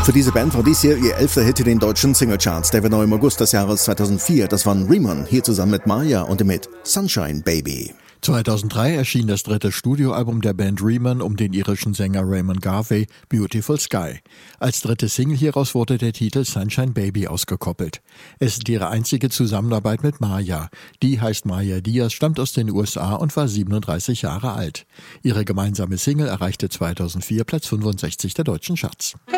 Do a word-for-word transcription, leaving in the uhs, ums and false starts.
Für diese Band war dies hier ihr elfter Hit in den deutschen Singlecharts. Der war neu im August des Jahres zweitausendvier. Das waren Riemann, hier zusammen mit Maya und dem Hit Sunshine Baby. zweitausenddrei erschien das dritte Studioalbum der Band Riemann um den irischen Sänger Raymond Garvey, Beautiful Sky. Als dritte Single hieraus wurde der Titel Sunshine Baby ausgekoppelt. Es ist ihre einzige Zusammenarbeit mit Maya. Die heißt Maya Diaz, stammt aus den U S A und war siebenunddreißig Jahre alt. Ihre gemeinsame Single erreichte zweitausendvier Platz fünfundsechzig der deutschen Charts.